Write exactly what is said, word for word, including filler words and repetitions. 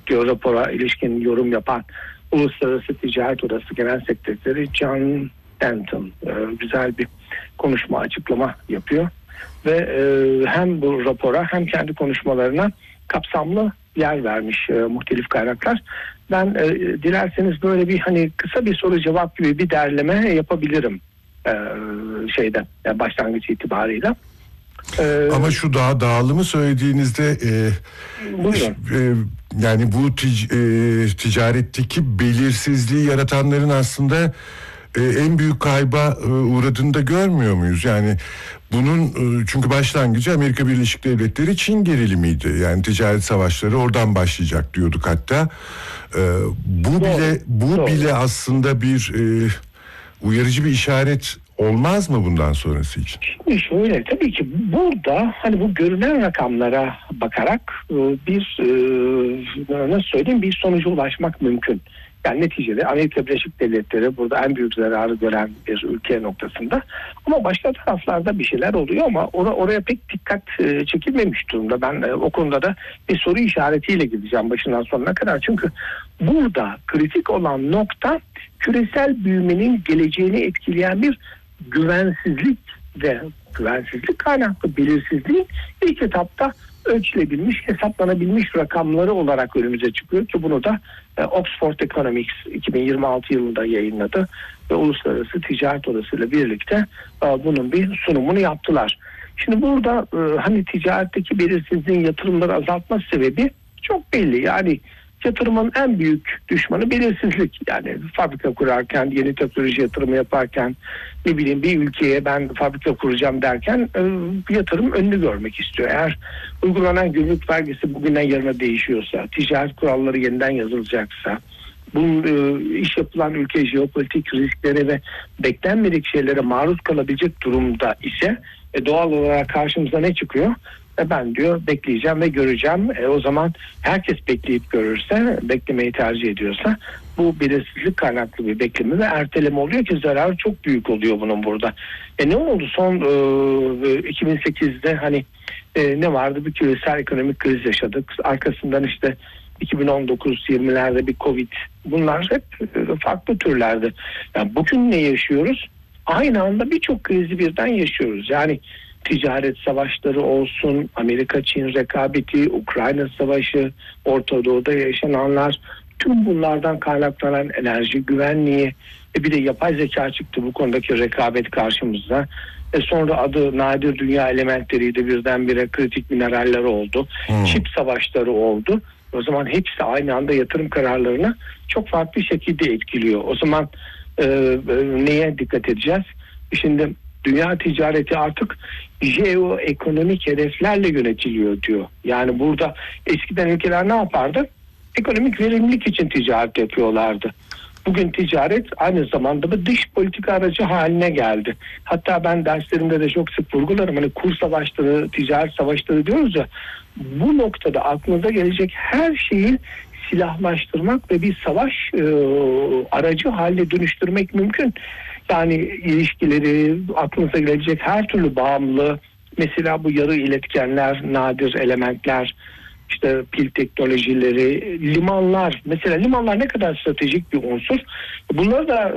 diyor rapora ilişkin yorum yapan Uluslararası Ticaret Odası Genel Sekreteri John Denton e, güzel bir konuşma, açıklama yapıyor ve e, hem bu rapora hem kendi konuşmalarına kapsamlı yer vermiş e, muhtelif kaynaklar. Ben e, dilerseniz böyle bir hani kısa bir soru cevap gibi bir derleme yapabilirim e, şeyde yani başlangıç itibarıyla. Ee, Ama şu daha dağılımı söylediğinizde e, e, yani bu tic, e, ticaretteki belirsizliği yaratanların aslında e, en büyük kayba e, uğradığını da görmüyor muyuz? Yani bunun e, çünkü başlangıcı Amerika Birleşik Devletleri Çin gerilimiydi. Yani ticaret savaşları oradan başlayacak diyorduk hatta. E, bu Doğru. bile bu Doğru. bile aslında bir e, uyarıcı bir işaret olmaz mı bundan sonrası için? Şimdi şöyle, tabii ki burada hani bu görünen rakamlara bakarak bir nasıl söyleyeyim bir sonuca ulaşmak mümkün. Yani neticede Amerika Birleşik Devletleri burada en büyük zararı gören bir ülke noktasında. Ama başka taraflarda bir şeyler oluyor ama or- oraya pek dikkat e, çekilmemiş durumda. Ben e, o konuda da bir soru işaretiyle gideceğim başından sonuna kadar. Çünkü burada kritik olan nokta küresel büyümenin geleceğini etkileyen bir güvensizlik ve güvensizlik kaynaklı belirsizliğin ilk etapta ölçülebilmiş, hesaplanabilmiş rakamları olarak önümüze çıkıyor ki bunu da e, Oxford Economics iki bin yirmi altı yılında yayınladı ve Uluslararası Ticaret Odası ile birlikte e, bunun bir sunumunu yaptılar. Şimdi burada e, hani ticaretteki belirsizliğin yatırımları azaltma sebebi çok belli. Yani yatırımın en büyük düşmanı belirsizlik. Yani fabrika kurarken, yeni teknoloji yatırımı yaparken, ne bileyim bir ülkeye ben fabrika kuracağım derken e, yatırım önünü görmek istiyor. Eğer uygulanan gümrük vergisi bugünden yarına değişiyorsa, ticaret kuralları yeniden yazılacaksa, bunun e, iş yapılan ülke jeopolitik risklere ve beklenmedik şeylere maruz kalabilecek durumda ise e, doğal olarak karşımıza ne çıkıyor? E ben diyor bekleyeceğim ve göreceğim. E o zaman herkes bekleyip görürse, beklemeyi tercih ediyorsa bu belirsizlik kaynaklı bir bekleme ve erteleme oluyor ki zararı çok büyük oluyor bunun burada. E ne oldu son e, iki bin sekizde hani e, ne vardı, bir küresel ekonomik kriz yaşadık. Arkasından işte iki bin on dokuz yirmilerde bir Covid. Bunlar hep e, farklı türlerde. Yani bugün ne yaşıyoruz? Aynı anda birçok krizi birden yaşıyoruz. Yani ticaret savaşları olsun, Amerika-Çin rekabeti, Ukrayna savaşı, Orta Doğu'da yaşananlar, tüm bunlardan kaynaklanan enerji güvenliği, e bir de yapay zeka çıktı bu konudaki rekabet karşımızda. E sonra adı nadir dünya elementleriydi, birdenbire kritik mineraller oldu, hmm. çip savaşları oldu. O zaman hepsi aynı anda yatırım kararlarını çok farklı şekilde etkiliyor. O zaman e, neye dikkat edeceğiz? Şimdi dünya ticareti artık jeoekonomik hedeflerle yönetiliyor diyor. Yani burada eskiden ülkeler ne yapardı? Ekonomik verimlilik için ticaret yapıyorlardı. Bugün ticaret aynı zamanda bir dış politika aracı haline geldi. Hatta ben derslerimde de çok sık vurgularım. Hani kur savaşları, ticaret savaşları diyoruz ya. Bu noktada aklınıza gelecek her şeyi silahlaştırmak ve bir savaş e, aracı haline dönüştürmek mümkün. Yani ilişkileri, aklınıza gelecek her türlü bağımlılığı, mesela bu yarı iletkenler, nadir elementler, işte pil teknolojileri, limanlar, mesela limanlar ne kadar stratejik bir unsur. Bunları da